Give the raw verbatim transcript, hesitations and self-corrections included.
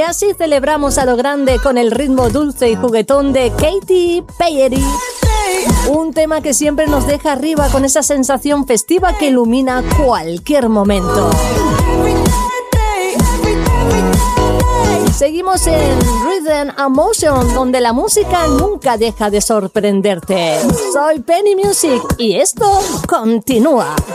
así celebramos a lo grande con el ritmo dulce y juguetón de Katy Perry. Un tema que siempre nos deja arriba con esa sensación festiva que ilumina cualquier momento. Seguimos en Rhythm and Motion, donde la música nunca deja de sorprenderte. Soy Penny Music y esto continúa.